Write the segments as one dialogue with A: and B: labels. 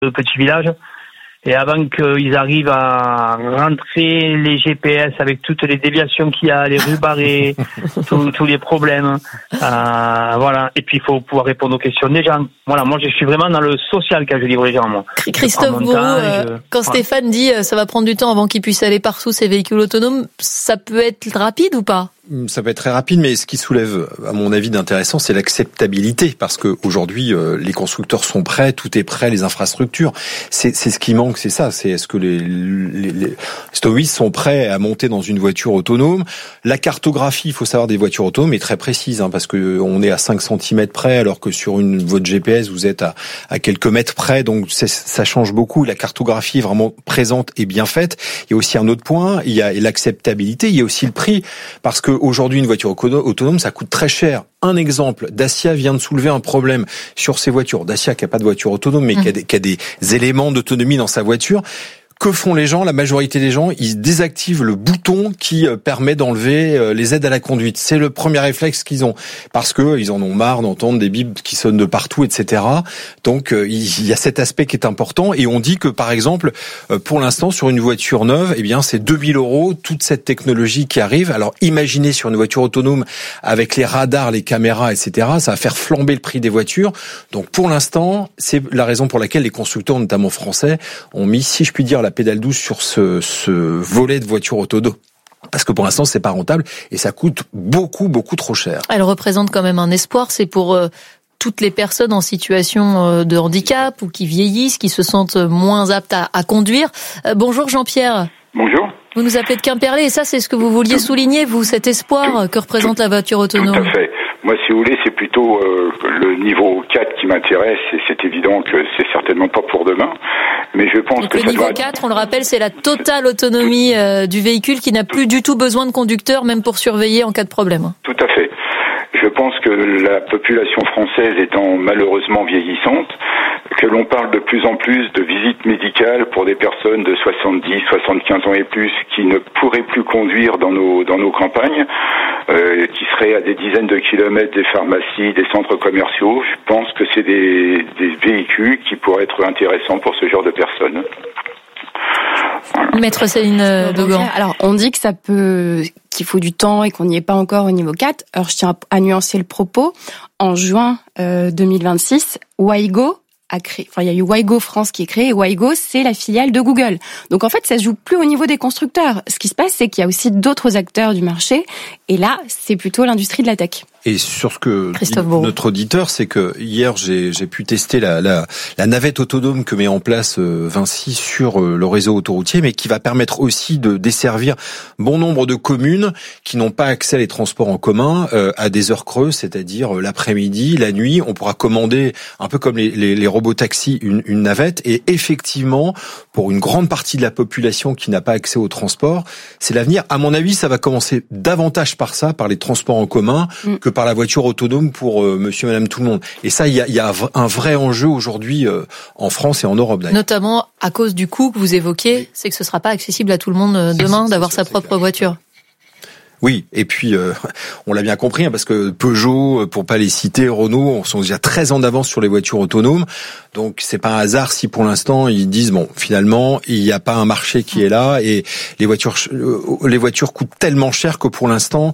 A: petit village. Et avant qu'ils arrivent à rentrer les GPS avec toutes les déviations qu'il y a, les rues barrées, tous les problèmes, voilà. Et puis il faut pouvoir répondre aux questions des gens. Voilà, moi je suis vraiment dans le social quand je livre les gens, moi.
B: Christophe Bourreau, quand Stéphane dit ça va prendre du temps avant qu'ils puissent aller partout ces véhicules autonomes, ça peut être rapide ou pas ?
C: Ça peut être très rapide, mais ce qui soulève, à mon avis, d'intéressant, c'est l'acceptabilité, parce que aujourd'hui, les constructeurs sont prêts, tout est prêt, les infrastructures. C'est ce qui manque, c'est ça. C'est est-ce que les Stowis sont prêts à monter dans une voiture autonome? La cartographie, il faut savoir, des voitures autonomes est très précise, parce que on est à 5 cm près, alors que sur votre GPS, vous êtes à quelques mètres près, donc ça change beaucoup. La cartographie est vraiment présente et bien faite. Il y a aussi un autre point, il y a l'acceptabilité, il y a aussi le prix, parce que aujourd'hui, une voiture autonome, ça coûte très cher. Un exemple, Dacia vient de soulever un problème sur ses voitures. Dacia qui a pas de voiture autonome, mais qui a des éléments d'autonomie dans sa voiture. Que font les gens? La majorité des gens, ils désactivent le bouton qui permet d'enlever les aides à la conduite. C'est le premier réflexe qu'ils ont, parce que ils en ont marre d'entendre des bips qui sonnent de partout, etc. Donc il y a cet aspect qui est important, et on dit que par exemple, pour l'instant, sur une voiture neuve, eh bien c'est 2 000 € toute cette technologie qui arrive. Alors imaginez sur une voiture autonome avec les radars, les caméras, etc. Ça va faire flamber le prix des voitures. Donc pour l'instant, c'est la raison pour laquelle les constructeurs, notamment français, ont mis, si je puis dire, la pédale douce sur ce volet de voiture autonome. Parce que pour l'instant, c'est pas rentable et ça coûte beaucoup, beaucoup trop cher.
B: Elle représente quand même un espoir. C'est pour toutes les personnes en situation de handicap ou qui vieillissent, qui se sentent moins aptes à conduire. Bonjour Jean-Pierre.
D: Bonjour.
B: Vous nous appelez de Quimperlé et ça, c'est ce que vous vouliez souligner, vous, cet espoir que représente la voiture autonome.
D: Tout à fait. Moi, si vous voulez, c'est plutôt le niveau 4 qui m'intéresse, et c'est évident que c'est certainement pas pour demain, mais je pense que
B: le niveau 4, on le rappelle, c'est la totale autonomie du véhicule qui n'a plus du tout besoin de conducteur, même pour surveiller en cas de problème.
D: Tout à fait. Je pense que la population française étant malheureusement vieillissante, que l'on parle de plus en plus de visites médicales pour des personnes de 70, 75 ans et plus qui ne pourraient plus conduire dans nos campagnes, qui seraient à des dizaines de kilomètres des pharmacies, des centres commerciaux. Je pense que c'est des véhicules qui pourraient être intéressants pour ce genre de personnes.
B: Voilà. Maître Céline Dogan.
E: Alors, on dit que qu'il faut du temps et qu'on n'y est pas encore au niveau 4. Alors, je tiens à nuancer le propos. En juin 2026, Waygo a créé, il y a eu Waygo France qui est créé, et Waygo, c'est la filiale de Google. Donc, en fait, ça se joue plus au niveau des constructeurs. Ce qui se passe, c'est qu'il y a aussi d'autres acteurs du marché, et là, c'est plutôt l'industrie de la tech.
C: Et sur ce que dit notre auditeur, c'est que hier j'ai pu tester la navette autonome que met en place Vinci sur le réseau autoroutier, mais qui va permettre aussi de desservir bon nombre de communes qui n'ont pas accès à les transports en commun à des heures creuses, c'est-à-dire l'après-midi, la nuit. On pourra commander un peu comme les robots taxis une navette, et effectivement pour une grande partie de la population qui n'a pas accès au transport, c'est l'avenir. À mon avis, ça va commencer davantage par ça, par les transports en commun, que par la voiture autonome pour monsieur, madame, tout le monde. Et ça, il y a un vrai enjeu aujourd'hui en France et en Europe d'ailleurs.
B: Notamment à cause du coût que vous évoquez, c'est que ce sera pas accessible à tout le monde demain d'avoir sa propre voiture.
C: Oui, et puis on l'a bien compris, parce que Peugeot, pour pas les citer, Renault, sont déjà très en avance sur les voitures autonomes. Donc c'est pas un hasard si pour l'instant ils disent bon, finalement il n'y a pas un marché qui est là, et les voitures coûtent tellement cher que pour l'instant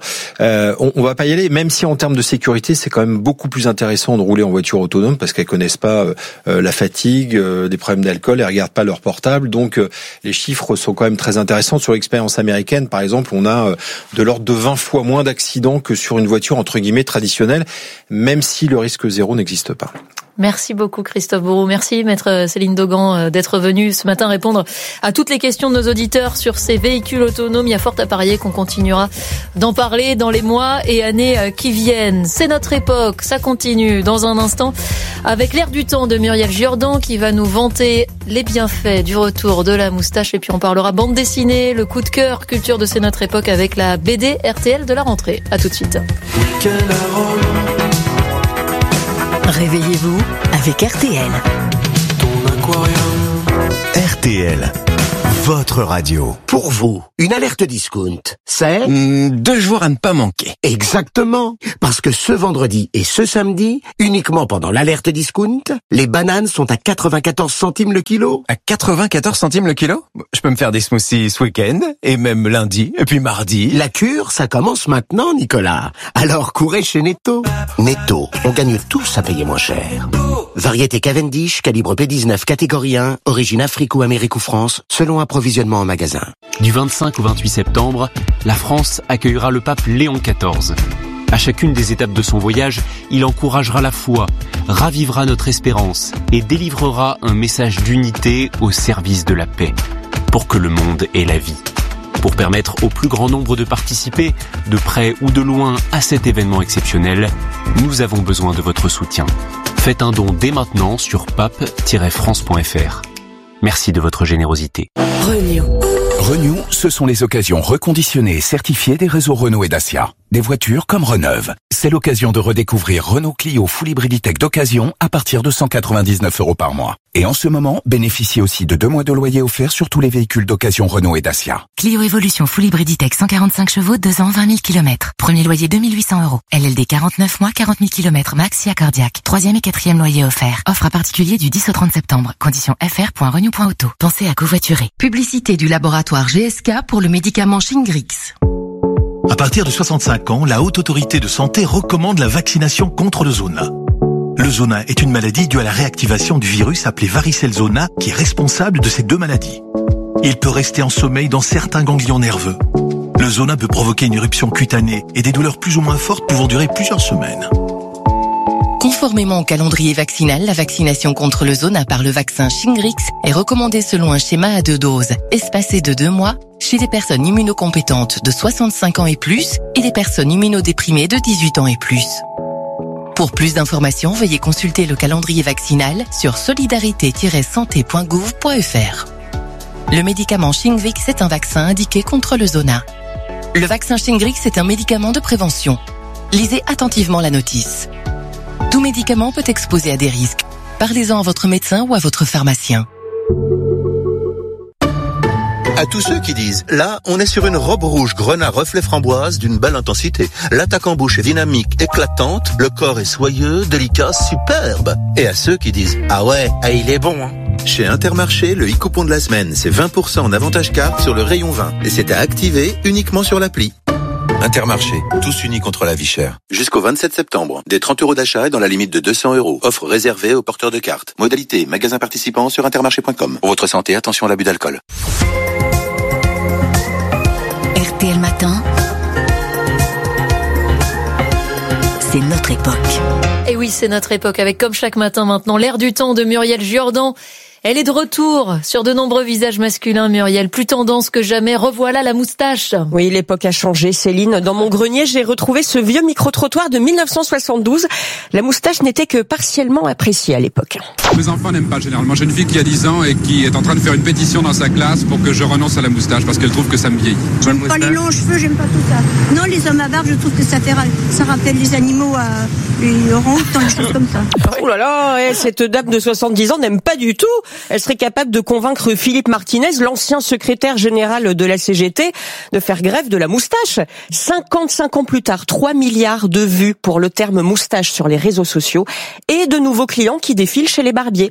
C: on va pas y aller. Même si en termes de sécurité c'est quand même beaucoup plus intéressant de rouler en voiture autonome, parce qu'elles connaissent pas la fatigue, des problèmes d'alcool, elles regardent pas leur portable. Donc les chiffres sont quand même très intéressants. Sur l'expérience américaine, par exemple, on a de l'ordre de 20 fois moins d'accidents que sur une voiture entre guillemets traditionnelle, même si le risque zéro n'existe pas.
B: Merci beaucoup Christophe Bourreau. Merci Maître Céline Dogan d'être venue ce matin répondre à toutes les questions de nos auditeurs sur ces véhicules autonomes. Il y a fort à parier qu'on continuera d'en parler dans les mois et années qui viennent. C'est notre époque, ça continue dans un instant avec l'air du temps de Muriel Giordan qui va nous vanter les bienfaits du retour de la moustache, et puis on parlera bande dessinée, le coup de cœur culture de C'est notre époque avec la BD RTL de la rentrée. À tout de suite.
F: Réveillez-vous avec RTL.
G: Ton aquarium.
F: RTL. votre radio.
G: Pour vous, une alerte discount, c'est
F: 2 jours à ne pas manquer.
G: Exactement. Parce que ce vendredi et ce samedi, uniquement pendant l'alerte discount, les bananes sont à 94 centimes le kilo.
F: À 94 centimes le kilo? Je peux me faire des smoothies ce week-end, et même lundi, et puis mardi.
G: La cure, ça commence maintenant, Nicolas. Alors courez chez Netto. Netto, on gagne tous à payer moins cher. Variété Cavendish, calibre P19, catégorie 1, origine Afrique ou Amérique ou France, selon approvisionnement en magasin.
H: Du 25 au 28 septembre, la France accueillera le pape Léon XIV. À chacune des étapes de son voyage, il encouragera la foi, ravivera notre espérance et délivrera un message d'unité au service de la paix, pour que le monde ait la vie. Pour permettre au plus grand nombre de participer, de près ou de loin, à cet événement exceptionnel, nous avons besoin de votre soutien. Faites un don dès maintenant sur pape-france.fr. Merci de votre générosité.
I: Renew, ce sont les occasions reconditionnées et certifiées des réseaux Renault et Dacia. Des voitures comme Reneuve. C'est l'occasion de redécouvrir Renault Clio Full Hybrid Tech d'occasion à partir de 199 € par mois. Et en ce moment, bénéficiez aussi de 2 mois de loyer offert sur tous les véhicules d'occasion Renault et Dacia.
J: Clio Evolution Full Hybrid Tech 145 chevaux, 2 ans, 20 000 km. Premier loyer 2 800 €. LLD 49 mois, 40 000 km max, si accordiaque. 3e et 4e loyer offert. Offre à particulier du 10 au 30 septembre. Conditions fr.renew.auto. Pensez à covoiturer. Publicité du laboratoire GSK pour le médicament Shingrix.
K: À partir de 65 ans, la Haute Autorité de Santé recommande la vaccination contre le zona. Le zona est une maladie due à la réactivation du virus appelé varicelle zona qui est responsable de ces 2 maladies. Il peut rester en sommeil dans certains ganglions nerveux. Le zona peut provoquer une éruption cutanée et des douleurs plus ou moins fortes pouvant durer plusieurs semaines.
J: Conformément au calendrier vaccinal, la vaccination contre le zona par le vaccin Shingrix est recommandée selon un schéma à 2 doses, espacé de 2 mois, chez des personnes immunocompétentes de 65 ans et plus et des personnes immunodéprimées de 18 ans et plus. Pour plus d'informations, veuillez consulter le calendrier vaccinal sur solidarité-santé.gouv.fr. Le médicament Shingrix est un vaccin indiqué contre le zona. Le vaccin Shingrix est un médicament de prévention. Lisez attentivement la notice. Tout médicament peut exposer à des risques. Parlez-en à votre médecin ou à votre pharmacien.
L: À tous ceux qui disent, là, on est sur une robe rouge grenat reflet framboise d'une belle intensité. L'attaque en bouche est dynamique, éclatante, le corps est soyeux, délicat, superbe. Et à ceux qui disent, ah ouais, il est bon, hein. Chez Intermarché, le e-coupon de la semaine, c'est 20% en avantage carte sur le rayon 20. Et c'est à activer uniquement sur l'appli. Intermarché, tous unis contre la vie chère. Jusqu'au 27 septembre, des 30 € d'achat et dans la limite de 200 €. Offre réservée aux porteurs de cartes. Modalité, magasin participant sur intermarché.com. Pour votre santé, attention à l'abus d'alcool.
J: RTL Matin, c'est notre époque.
B: Et oui, c'est notre époque avec comme chaque matin maintenant l'air du temps de Muriel Jourdan. Elle est de retour sur de nombreux visages masculins, Muriel, plus tendance que jamais. Revoilà la moustache.
M: Oui, l'époque a changé, Céline. Dans mon grenier, j'ai retrouvé ce vieux micro-trottoir de 1972. La moustache n'était que partiellement appréciée à l'époque.
N: Mes enfants n'aiment pas généralement. J'ai une fille qui a 10 ans et qui est en train de faire une pétition dans sa classe pour que je renonce à la moustache parce qu'elle trouve que ça me vieillit.
O: J'aime pas les longs cheveux, j'aime pas tout ça. Non, les hommes à barbe, je trouve que ça rappelle les animaux à les orang-outans, des choses comme ça.
M: Oh là là, cette dame de 70 ans n'aime pas du tout. Elle serait capable de convaincre Philippe Martinez, l'ancien secrétaire général de la CGT, de faire grève de la moustache. 55 ans plus tard, 3 milliards de vues pour le terme moustache sur les réseaux sociaux et de nouveaux clients qui défilent chez les barbiers.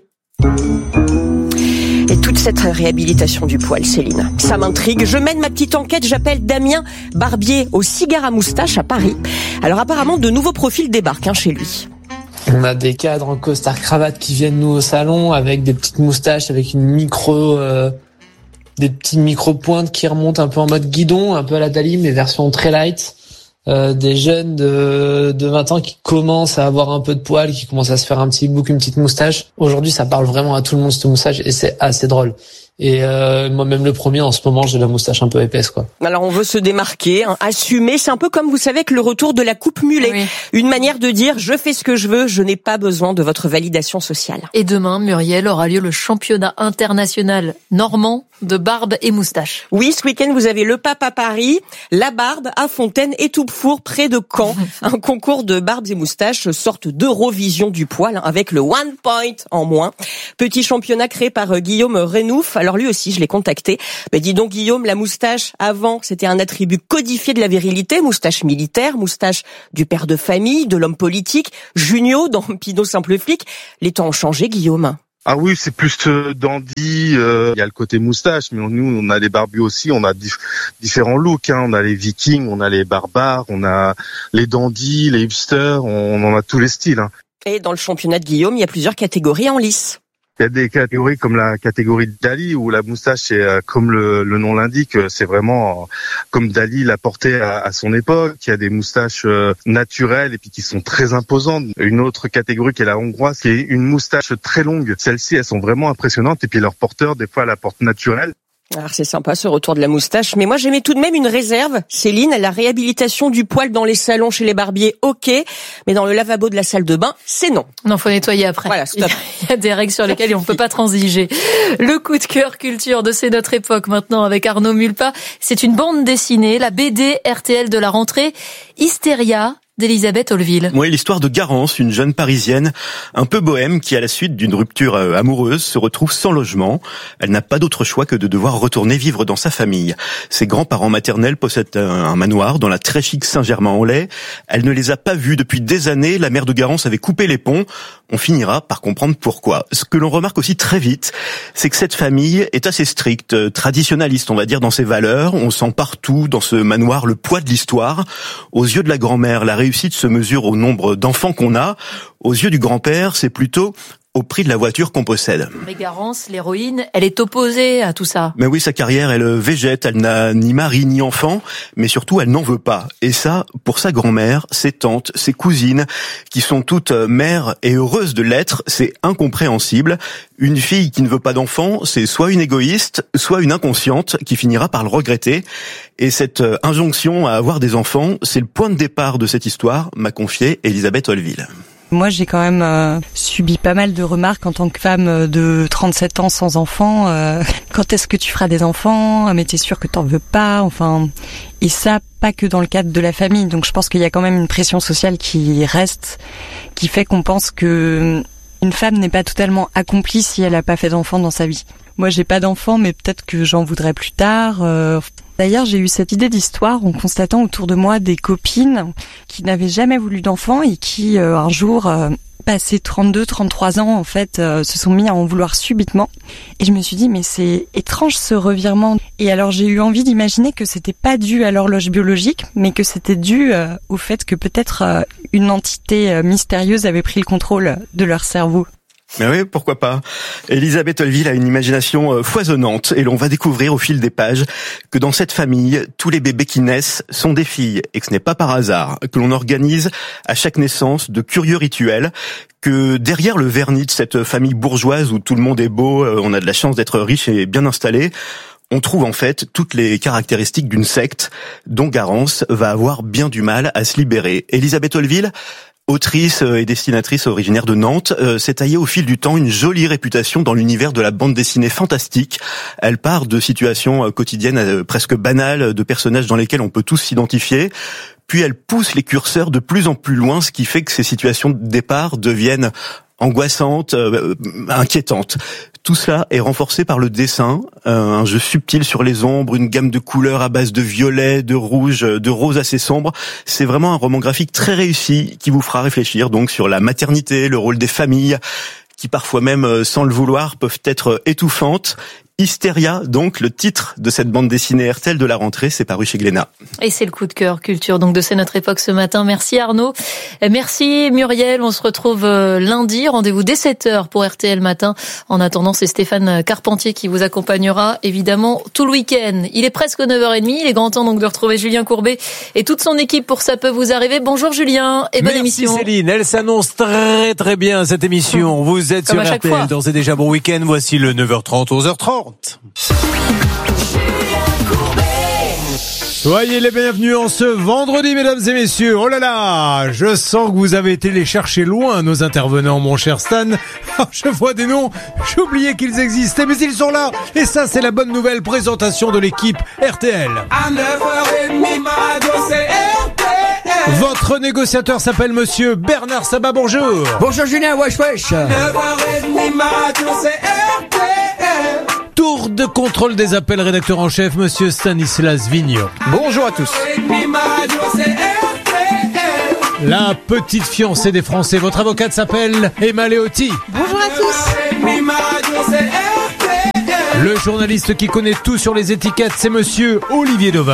M: Et toute cette réhabilitation du poil, Céline, ça m'intrigue. Je mène ma petite enquête, j'appelle Damien Barbier au Cigare à moustache à Paris. Alors apparemment, de nouveaux profils débarquent chez lui.
P: On a des cadres en costard cravate qui viennent nous au salon avec des petites moustaches, avec des petits micro-pointes qui remontent un peu en mode guidon, un peu à la Dali, mais version très light. Des jeunes de 20 ans qui commencent à avoir un peu de poil, qui commencent à se faire un petit bouc, une petite moustache. Aujourd'hui, ça parle vraiment à tout le monde, cette moustache, et c'est assez drôle. Et moi-même le premier, en ce moment, j'ai la moustache un peu épaisse, quoi.
M: Alors on veut se démarquer, assumer. C'est un peu comme, vous savez, que le retour de la coupe mulet. Oui. Une manière de dire, je fais ce que je veux, je n'ai pas besoin de votre validation sociale.
B: Et demain, Muriel, aura lieu le championnat international normand de barbe et moustache.
M: Oui, ce week-end, vous avez le Pape à Paris, la Barbe à Fontaine et Toupefour près de Caen. Un concours de barbes et moustaches, sorte d'Eurovision du poil, avec le 1 point en moins. Petit championnat créé par Guillaume Renouf. Alors lui aussi, je l'ai contacté. Mais dis donc Guillaume, la moustache, avant, c'était un attribut codifié de la virilité, moustache militaire, moustache du père de famille, de l'homme politique, Junio dans Pinot Simple Flic. Les temps ont changé, Guillaume.
Q: Ah oui, c'est plus dandy. Il y a le côté moustache, mais nous, on a les barbus aussi. On a différents looks. On a les vikings, on a les barbares, on a les dandys, les hipsters. On en a tous les styles.
M: Et dans le championnat de Guillaume, il y a plusieurs catégories en lice.
Q: Il y a des catégories comme la catégorie de Dali où la moustache, c'est comme le nom l'indique, c'est vraiment comme Dali l'a porté à son époque. Il y a des moustaches naturelles et puis qui sont très imposantes. Une autre catégorie qui est la hongroise, qui est une moustache très longue. Celles-ci, elles sont vraiment impressionnantes et puis leur porteur, des fois, la porte naturelle.
M: Alors c'est sympa ce retour de la moustache, mais moi j'aimais tout de même une réserve. Céline, la réhabilitation du poil dans les salons chez les barbiers, ok, mais dans le lavabo de la salle de bain, c'est non.
B: Non, faut nettoyer après.
M: Voilà, stop.
B: Il y a des règles sur lesquelles on peut pas transiger. Le coup de cœur culture de C'est notre époque maintenant avec Arnaud Mulpa. C'est une bande dessinée, la BD RTL de la rentrée, Hystéria, d'Elisabeth Olville.
R: Oui, l'histoire de Garance, une jeune Parisienne un peu bohème qui, à la suite d'une rupture amoureuse, se retrouve sans logement. Elle n'a pas d'autre choix que de devoir retourner vivre dans sa famille. Ses grands-parents maternels possèdent un manoir dans la très chic Saint-Germain-en-Laye. Elle ne les a pas vus depuis des années. La mère de Garance avait coupé les ponts. On finira par comprendre pourquoi. Ce que l'on remarque aussi très vite, c'est que cette famille est assez stricte, traditionnaliste, on va dire, dans ses valeurs. On sent partout dans ce manoir le poids de l'histoire. Aux yeux de la grand-mère, la réussite se mesure au nombre d'enfants qu'on a. Aux yeux du grand-père, c'est plutôt au prix de la voiture qu'on possède.
B: Mais Garance, l'héroïne, elle est opposée à tout ça.
R: Mais oui, sa carrière, elle végète, elle n'a ni mari ni enfant, mais surtout elle n'en veut pas. Et ça, pour sa grand-mère, ses tantes, ses cousines, qui sont toutes mères et heureuses de l'être, c'est incompréhensible. Une fille qui ne veut pas d'enfant, c'est soit une égoïste, soit une inconsciente qui finira par le regretter. Et cette injonction à avoir des enfants, c'est le point de départ de cette histoire, m'a confié Elisabeth Olville.
S: Moi, j'ai quand même subi pas mal de remarques en tant que femme de 37 ans sans enfant. Quand est-ce que tu feras des enfants ? Mais t'es sûre que t'en veux pas ? Enfin, et ça, pas que dans le cadre de la famille. Donc, je pense qu'il y a quand même une pression sociale qui reste, qui fait qu'on pense que une femme n'est pas totalement accomplie si elle a pas fait d'enfant dans sa vie. Moi, j'ai pas d'enfant, mais peut-être que j'en voudrais plus tard. D'ailleurs, j'ai eu cette idée d'histoire en constatant autour de moi des copines qui n'avaient jamais voulu d'enfants et qui, un jour, passé 32, 33 ans, en fait, se sont mis à en vouloir subitement. Et je me suis dit, mais c'est étrange ce revirement. Et alors, j'ai eu envie d'imaginer que c'était pas dû à l'horloge biologique, mais que c'était dû au fait que peut-être une entité mystérieuse avait pris le contrôle de leur cerveau.
R: Mais oui, pourquoi pas. Elisabeth Olville a une imagination foisonnante et l'on va découvrir au fil des pages que dans cette famille, tous les bébés qui naissent sont des filles et que ce n'est pas par hasard, que l'on organise à chaque naissance de curieux rituels, que derrière le vernis de cette famille bourgeoise où tout le monde est beau, on a de la chance d'être riche et bien installé, on trouve en fait toutes les caractéristiques d'une secte dont Garance va avoir bien du mal à se libérer. Elisabeth Olville, autrice et dessinatrice originaire de Nantes, s'est taillée au fil du temps une jolie réputation dans l'univers de la bande dessinée fantastique. Elle part de situations quotidiennes presque banales, de personnages dans lesquels on peut tous s'identifier. Puis elle pousse les curseurs de plus en plus loin, ce qui fait que ces situations de départ deviennent angoissantes, inquiétantes. Tout cela est renforcé par le dessin, un jeu subtil sur les ombres, une gamme de couleurs à base de violet, de rouge, de rose assez sombre. C'est vraiment un roman graphique très réussi qui vous fera réfléchir donc sur la maternité, le rôle des familles, qui parfois même, sans le vouloir, peuvent être étouffantes. Hystéria, donc, le titre de cette bande dessinée RTL de la rentrée, c'est paru chez Glénat.
B: Et c'est le coup de cœur culture, donc de C'est notre époque ce matin. Merci Arnaud. Merci Muriel. On se retrouve lundi. Rendez-vous dès 7h pour RTL Matin. En attendant, c'est Stéphane Carpentier qui vous accompagnera, évidemment, tout le week-end. Il est presque 9h30. Il est grand temps donc de retrouver Julien Courbet et toute son équipe pour Ça peut vous arriver. Bonjour Julien et bonne émission.
T: Merci Céline. Elle s'annonce très très bien cette émission. Vous êtes
B: comme
T: sur RTL. D'ores et déjà bon week-end. Voici le 9h30, 11h30. Soyez les bienvenus en ce vendredi, mesdames et messieurs. Oh là là, je sens que vous avez été les chercher loin, nos intervenants, mon cher Stan. Je vois des noms, j'oubliais qu'ils existaient, mais ils sont là. Et ça, c'est la bonne nouvelle. Présentation de l'équipe RTL. Votre négociateur s'appelle monsieur Bernard Sabat, bonjour.
U: Bonjour Julien, wesh wesh.
T: directeur de contrôle des appels, rédacteur en chef, monsieur Stanislas Vignon.
U: Bonjour à tous.
T: La petite fiancée des Français, votre avocate s'appelle Emma Leotti.
V: Bonjour à tous.
T: Le journaliste qui connaît tout sur les étiquettes, c'est monsieur Olivier Dauvin.